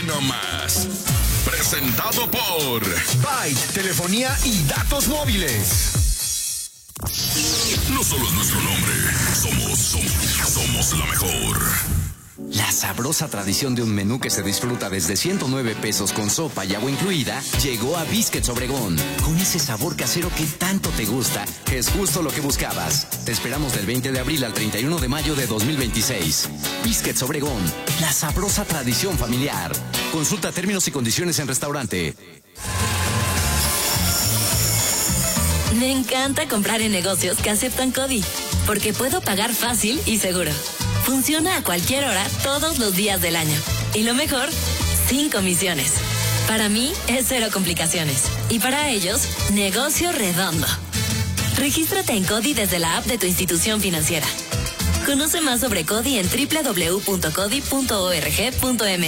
nomás. Presentado por Byte, telefonía y datos móviles. No solo es nuestro nombre, somos la mejor. La sabrosa tradición de un menú que se disfruta desde 109 pesos con sopa y agua incluida llegó a Biscuits Obregón, con ese sabor casero que tanto te gusta, que es justo lo que buscabas. Te esperamos del 20 de abril al 31 de mayo de 2026. Biscuits Obregón, la sabrosa tradición familiar. Consulta términos y condiciones en restaurante. Me encanta comprar en negocios que aceptan CODI, porque puedo pagar fácil y seguro. Funciona a cualquier hora, todos los días del año. Y lo mejor, sin comisiones. Para mí, es cero complicaciones. Y para ellos, negocio redondo. Regístrate en CODI desde la app de tu institución financiera. Conoce más sobre CODI en www.codi.org.mx.